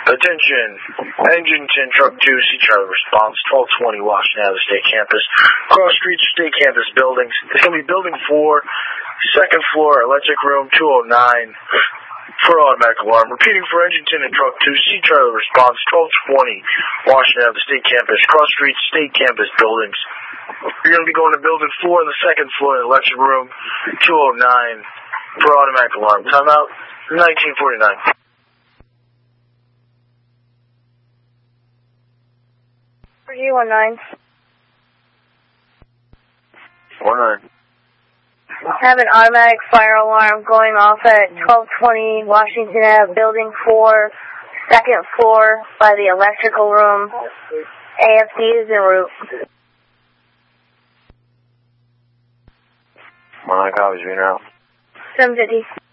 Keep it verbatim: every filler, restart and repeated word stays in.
Attention, Engine ten, Truck two, C Charlie response, twelve twenty Washington Avenue State Campus. Cross Street State Campus buildings. It's going to be building four, second floor, electric room, two oh nine. For automatic alarm. Repeating for Engine ten and Truck two, C Charlie response, twelve twenty Washington Avenue State Campus, Cross Street State Campus buildings. You're going to be going to building four on the second floor, electric room, two oh nine. For automatic alarm. Timeout, nineteen forty-nine. G one nine. one nine. Have an automatic fire alarm going off at twelve twenty Washington Avenue, building four, second floor by the electrical room. A F D is en route. one nine copies, being out. seven fifty.